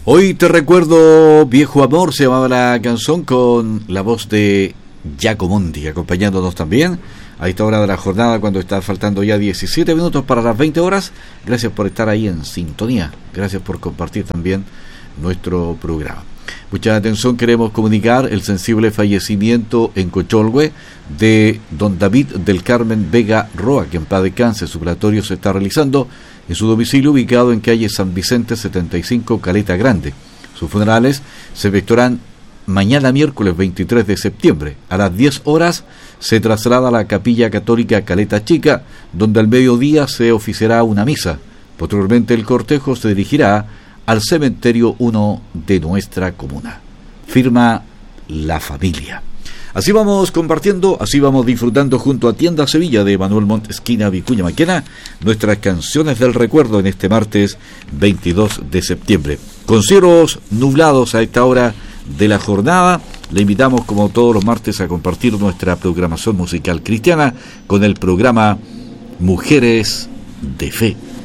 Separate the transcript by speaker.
Speaker 1: Hoy te recuerdo, viejo amor, se llamaba la canción, con la voz de Giacomondi, acompañándonos también a esta hora de la jornada, cuando está faltando ya 17 minutos para las 20 horas. Gracias por estar ahí en sintonía, gracias por compartir también nuestro programa. Mucha atención, queremos comunicar el sensible fallecimiento en Cocholhue de don David del Carmen Vega Roa, que en paz descanse. Su velatorio se está realizando en su domicilio ubicado en calle San Vicente 75, Caleta Grande. Sus funerales se efectuarán mañana miércoles 23 de septiembre. A las 10 horas se traslada a la Capilla Católica Caleta Chica, donde al mediodía se oficiará una misa. Posteriormente el cortejo se dirigirá al cementerio 1 de nuestra comuna. Firma la familia. Así vamos compartiendo, así vamos disfrutando junto a Tienda Sevilla de Manuel Montt, esquina Vicuña Maquena, nuestras canciones del recuerdo en este martes 22 de septiembre. Con cielos nublados a esta hora de la jornada, le invitamos como todos los martes a compartir nuestra programación musical cristiana con el programa Mujeres de Fe.